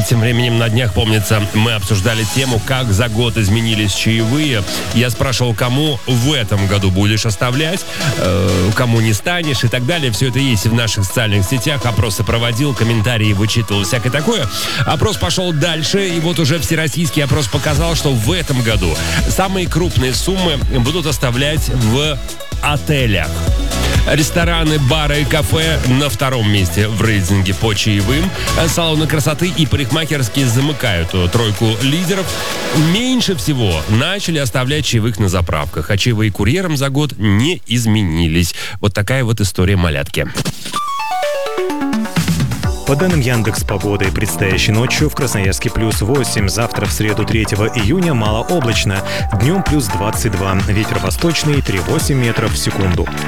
Тем временем на днях, помнится, мы обсуждали тему, как за год изменились чаевые. Я спрашивал, кому в этом году будешь оставлять, кому не станешь и так далее. Все это есть в наших социальных сетях. Опросы проводил, комментарии вычитывал, всякое такое. Опрос пошел дальше, и вот уже всероссийский опрос показал, что в этом году самые крупные суммы будут оставлять в отелях. Рестораны, бары и кафе на втором месте в рейтинге по чаевым. Салоны красоты и парикмахерские замыкают тройку лидеров. Меньше всего начали оставлять чаевых на заправках, а чаевые курьерам за год не изменились. Вот такая вот история малятки. По данным Яндекс.Погоды, предстоящей ночью в Красноярске +8, завтра в среду 3 июня малооблачно, днем +22, ветер восточный 3,8 метров в секунду.